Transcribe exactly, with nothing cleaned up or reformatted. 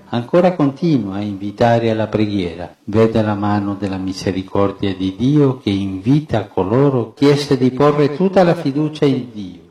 ancora continua a invitare alla preghiera. Vede la mano della misericordia di Dio che invita coloro che chiese di porre tutta la fiducia in Dio.